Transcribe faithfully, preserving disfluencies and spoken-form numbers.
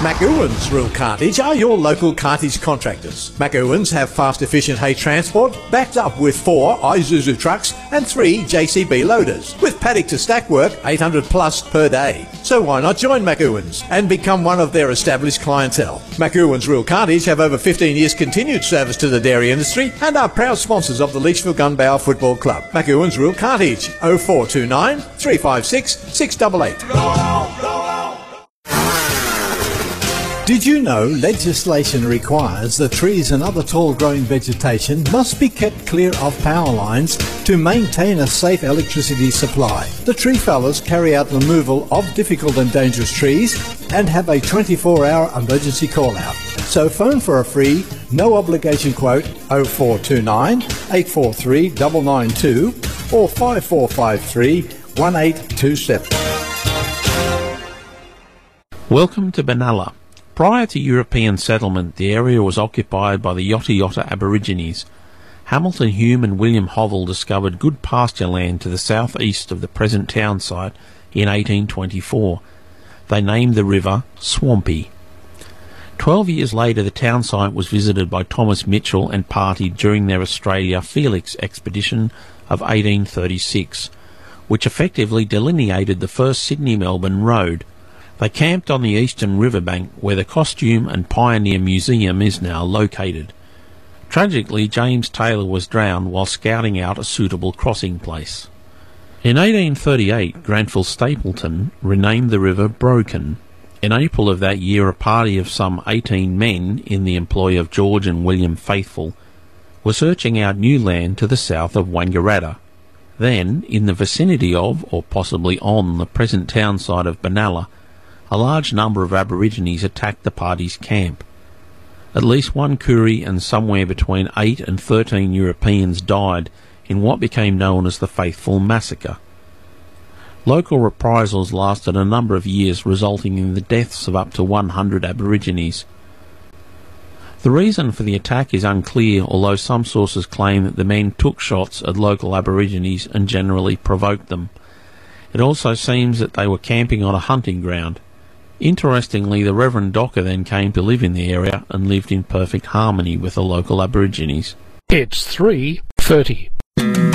McEwan's Real Cartage are your local cartage contractors. McEwan's have fast, efficient hay transport backed up with four Isuzu trucks and three J C B loaders, with paddock to stack work eight hundred plus per day. So why not join McEwan's and become one of their established clientele? McEwan's Real Cartage have over fifteen years continued service to the dairy industry and are proud sponsors of the Leachville Gunbower Football Club. McEwan's Real Cartage, oh four two nine, three five six, six eight eight. Did you know legislation requires that trees and other tall growing vegetation must be kept clear of power lines to maintain a safe electricity supply? The tree fellas carry out removal of difficult and dangerous trees and have a twenty-four hour emergency call out. So phone for a free, no obligation quote oh four two nine, eight four three, nine nine two or five four five three, one eight two seven. Welcome to Benalla. Prior to European settlement, the area was occupied by the Yotta Yotta Aborigines. Hamilton Hume and William Hovell discovered good pasture land to the southeast of the present town site in eighteen twenty-four. They named the river Swampy. Twelve years later, the town site was visited by Thomas Mitchell and party during their Australia Felix expedition of eighteen thirty-six, which effectively delineated the first Sydney-Melbourne road. They camped on the eastern riverbank where the Costume and Pioneer Museum is now located. Tragically, James Taylor was drowned while scouting out a suitable crossing place. In eighteen thirty-eight, Granville Stapleton renamed the river Broken. In April of that year, a party of some eighteen men in the employ of George and William Faithful were searching out new land to the south of Wangaratta. Then, in the vicinity of, or possibly on, the present town site of Benalla, a large number of Aborigines attacked the party's camp. At least one Koori and somewhere between eight and thirteen Europeans died in what became known as the Faithful Massacre. Local reprisals lasted a number of years, resulting in the deaths of up to one hundred Aborigines. The reason for the attack is unclear, although some sources claim that the men took shots at local Aborigines and generally provoked them. It also seems that they were camping on a hunting ground. Interestingly, the Reverend Docker then came to live in the area and lived in perfect harmony with the local Aborigines. It's three thirty.